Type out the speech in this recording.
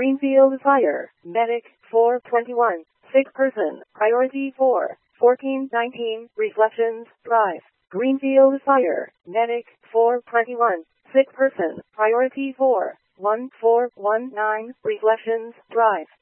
Greenfield Fire, Medic, 421, sick person, priority 4, 1419, Reflections, Drive. Greenfield Fire, Medic, 421, sick person, priority 4, 1419, Reflections, Drive.